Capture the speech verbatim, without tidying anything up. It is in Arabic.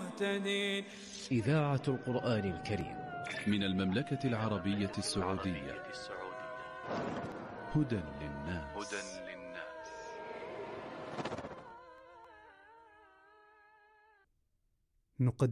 مهتدين. إذاعة القرآن الكريم من المملكة العربية السعودية. هدى للناس. نقدم